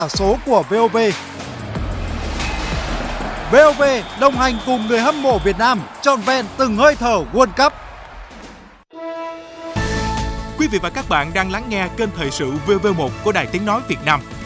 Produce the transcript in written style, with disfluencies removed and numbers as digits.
số của VOV. VOV đồng hành cùng người hâm mộ Việt Nam trọn vẹn từng hơi thở World Cup. Quý vị và các bạn đang lắng nghe kênh thời sự VV1 của Đài Tiếng nói Việt Nam.